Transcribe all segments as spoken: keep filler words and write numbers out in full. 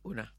Una.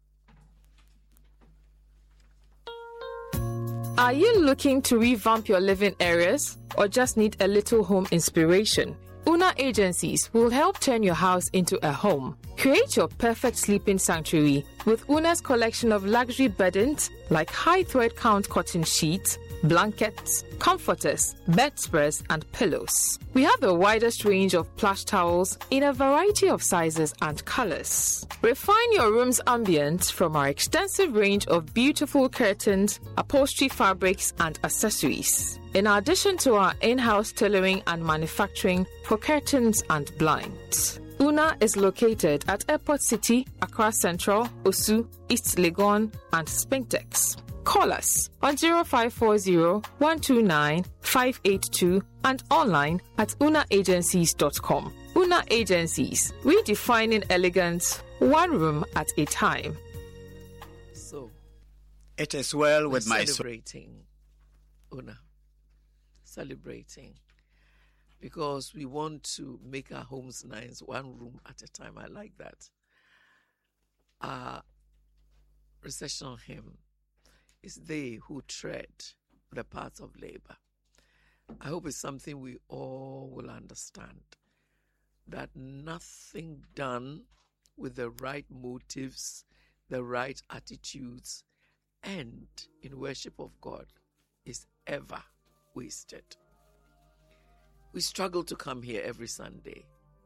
Are you looking to revamp your living areas or just need a little home inspiration? Una Agencies will help turn your house into a home. Create your perfect sleeping sanctuary with Una's collection of luxury beddings like high thread count cotton sheets, blankets, comforters, bedspreads, and pillows. We have the widest range of plush towels in a variety of sizes and colors. Refine your room's ambience from our extensive range of beautiful curtains, upholstery fabrics, and accessories. In addition to our in-house tailoring and manufacturing for curtains and blinds. Una is located at Airport City, Accra Central, Osu, East Legon, and Spintex. Call us on zero five four zero, one two nine, five eight two and online at una agencies dot com. Una Agencies, redefining elegance, one room at a time. So, it is well with my soul. Celebrating, Una. Celebrating. Because we want to make our homes nice, one room at a time. I like that. Our recessional hymn is They Who Tread the Paths of Labor. I hope it's something we all will understand, that nothing done with the right motives, the right attitudes, and in worship of God is ever wasted. We struggle to come here every Sunday.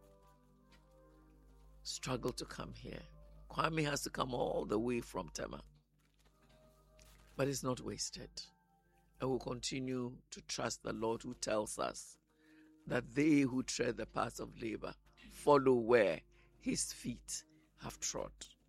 Struggle to come here. Kwame has to come all the way from Tema. But it's not wasted. And we'll continue to trust the Lord who tells us that they who tread the paths of labor follow where his feet have trod.